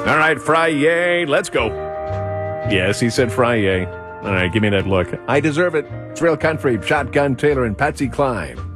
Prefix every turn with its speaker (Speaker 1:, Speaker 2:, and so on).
Speaker 1: All right, Fry-yay, let's go. Yes, he said fry-yay. All right, give me that look. I deserve it. It's Real Country, Shotgun Taylor, and Patsy Cline.